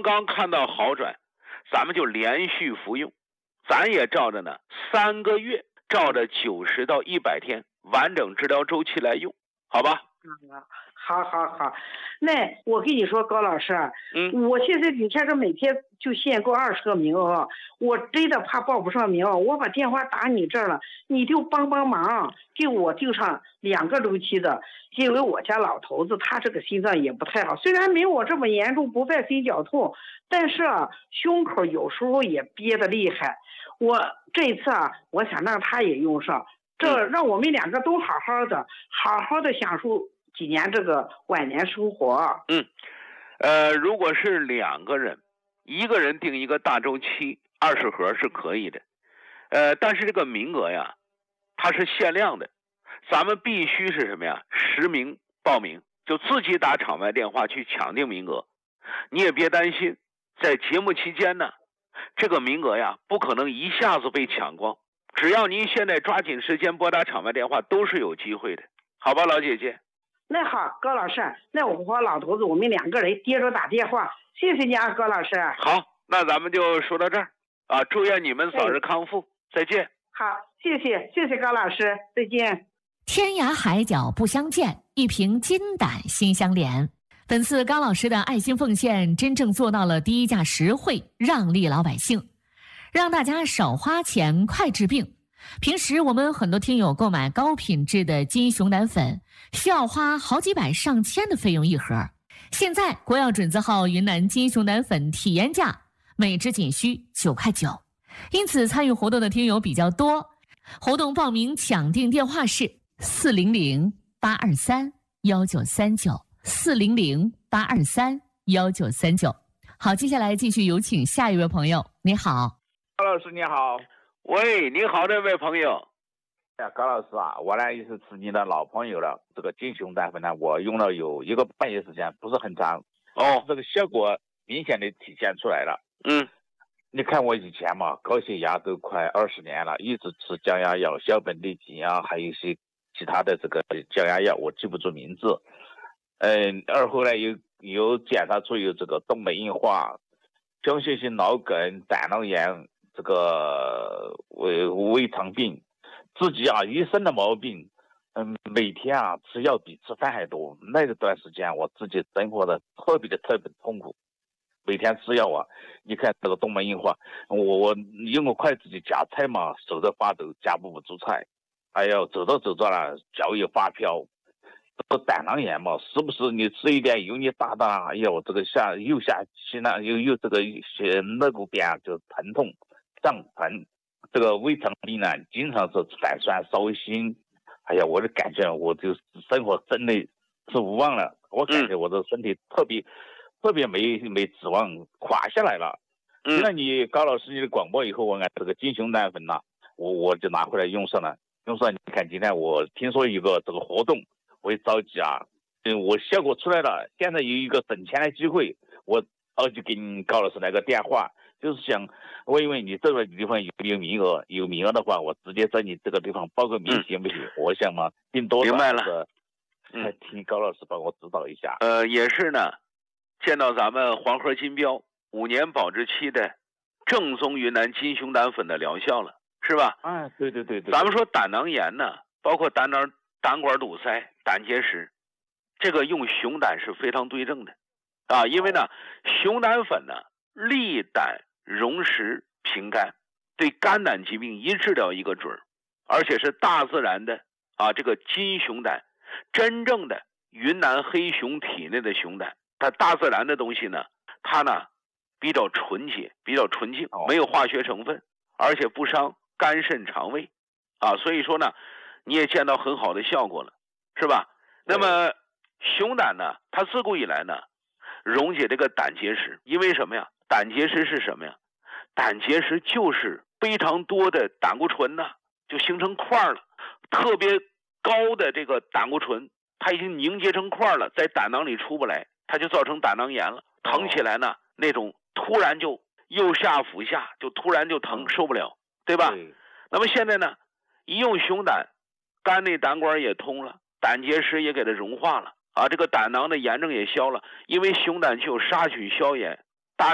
刚看到好转，咱们就连续服用，咱也照着呢3个月，照着90到100天完整治疗周期来用，好吧？ 好，那我跟你说，高老师，我现在你看这每天就限购20个名额，我真的怕报不上名，我把电话打你这儿了，你就帮忙，给我定上2个周期的，因为我家老头子他这个心脏也不太好，虽然没我这么严重，不犯心绞痛，但是胸口有时候也憋得厉害。我这一次我想让他也用上，这让我们2个都好好的享受几年这个晚年生活。 如果是2个人，一个人定一个大周期20盒是可以的，但是这个名额呀，它是限量的，咱们必须是什么呀？实名报名，就自己打场外电话去抢定名额。你也别担心，在节目期间呢，这个名额呀不可能一下子被抢光，只要您现在抓紧时间拨打场外电话，都是有机会的，好吧，老姐姐？ 那好，高老师，那我和老头子我们2个人接着打电话，谢谢你啊，高老师。 好，那咱们就说到这儿啊，祝愿你们早日康复，再见。 好，谢谢高老师，再见。 天涯海角不相见，一瓶金胆心相连。本次高老师的爱心奉献真正做到了低价实惠，让利老百姓，让大家少花钱快治病。平时我们很多听友购买高品质的金熊胆粉，需要花好几百上千的费用一盒。现在国药准字号云南金熊胆粉体验价每支仅需9块9，因此参与活动的听友比较多。活动报名抢订电话是400-823-1939，400-823-1939。好，接下来继续有请下一位朋友。你好， 高老师你好。 喂，你好，这位朋友。 高老师啊，我呢也是你的老朋友了。这个金熊胆粉呢，我用了有1个半月时间，不是很长。这个效果明显的体现出来了。你看我以前嘛，高血压都快20年了，一直吃降压药，硝苯利嗪啊，还有一些其他的这个降压药，我记不住名字。后来有检查出有这个动脉硬化、僵性性脑梗、胆囊炎。这个胃肠病，自己一身的毛病，每天吃药比吃饭还多。那段时间我自己生活的特别痛苦，每天吃药你看这个动脉硬化，我用个筷子去夹菜嘛，手在发抖，夹不住菜，走着了，脚也发飘。这个胆囊炎嘛，时不时你吃一点油腻大的，我这个右下心又这个肋骨边就疼痛。胀疼，这个胃肠病呢，经常是反酸烧心。我就感觉我就生活真的是无望了。我感觉我的身体特别没指望，垮下来了。听了你高老师你的广播以后，我这个金熊胆粉我就拿回来用上了。你看今天我听说有个这个活动，我也着急我效果出来了，现在有一个省钱的机会，我着急给你高老师来个电话。就是想问一问你这个地方有没有名额？有名额的话，我直接在你这个地方报个名行不行？我想嘛，订多少？ 明白了。 请高老师帮我指导一下。 也是呢，见到咱们黄河金标5年保质期的正宗云南金熊胆粉的疗效了，是吧？ 对。 咱们说胆囊炎呢，包括胆管堵塞、胆结石，这个用熊胆是非常对症的因为呢，熊胆粉呢利胆溶石平肝，对肝胆疾病一治疗一个准儿，而且是大自然的这个金熊胆，真正的云南黑熊体内的熊胆，它大自然的东西呢，它呢比较纯洁，比较纯净，没有化学成分，而且不伤肝肾肠胃所以说呢，你也见到很好的效果了，是吧？那么熊胆呢，它自古以来呢溶解这个胆结石，因为什么呀？胆结石是什么呀？胆结石就是非常多的胆固醇就形成块了，特别高的这个胆固醇，它已经凝结成块了，在胆囊里出不来，它就造成胆囊炎了，疼起来呢，那种突然就右下腹下就突然就疼，受不了，对吧？那么现在呢，一用熊胆，肝内胆管也通了，胆结石也给它融化了这个胆囊的炎症也消了，因为熊胆具有杀菌消炎、